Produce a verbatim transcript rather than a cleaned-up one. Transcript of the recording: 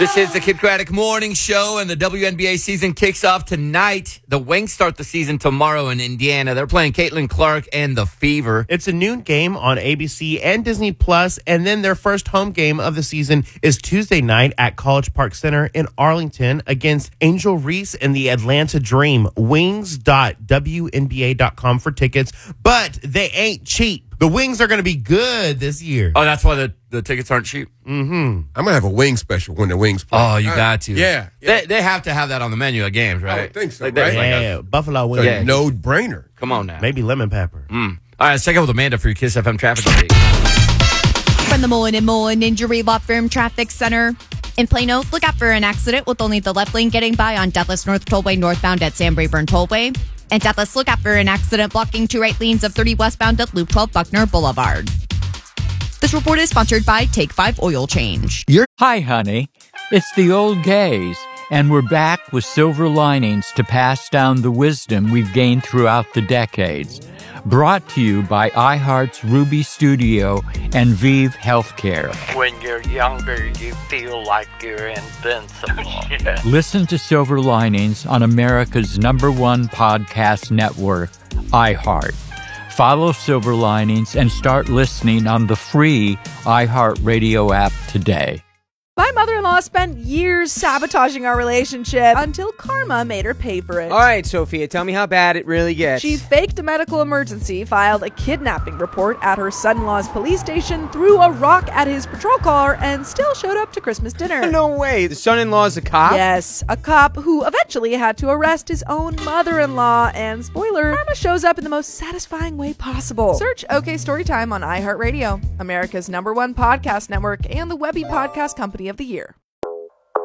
This is the Kid Craddock Morning Show, and the W N B A season kicks off tonight. The Wings start the season tomorrow in Indiana. They're playing Caitlin Clark and the Fever. It's a noon game on A B C and Disney Plus, and then their first home game of the season is Tuesday night at College Park Center in Arlington against Angel Reese and the Atlanta Dream. wings dot w n b a dot com for tickets, but they ain't cheap. The Wings are going to be good this year. Oh, that's why the, the tickets aren't cheap? Mm-hmm. I'm going to have a wing special when the Wings play. Oh, you Uh, got to. Yeah. yeah. They, they have to have that on the menu at games, right? I would think so, Like, that's right? like a- Yeah, Buffalo It's Wings. a no-brainer. come on now. Maybe lemon pepper. Mm. All right, let's check out with Amanda for your Kiss F M traffic update. From the Mullen and Mullen Injury Law Firm Traffic Center in Plano, look out for an accident with only the left lane getting by on Deathless North Tollway northbound at San Rayburn Tollway. And Deathless, look out for an accident blocking two right lanes of thirty westbound at Loop twelve Buckner Boulevard. This report is sponsored by Take five Oil Change. Hi, honey. It's the old gays, and we're back with silver linings to pass down the wisdom we've gained throughout the decades. Brought to you by iHeart's Ruby Studio and Vive Healthcare. When you're younger, you feel like you're invincible. Yeah. Listen to Silver Linings on America's number one podcast network, iHeart. Follow Silver Linings and start listening on the free iHeartRadio app today. My mother-in-law spent years sabotaging our relationship until karma made her pay for it. All right, Sophia, tell me how bad it really gets. She faked a medical emergency, filed a kidnapping report at her son-in-law's police station, threw a rock at his patrol car, and still showed up to Christmas dinner. No way. The son-in-law's a cop? Yes, a cop who eventually had to arrest his own mother-in-law. And spoiler, karma shows up in the most satisfying way possible. Search OK Storytime on iHeartRadio, America's number one podcast network and the Webby Podcast Company of the Year.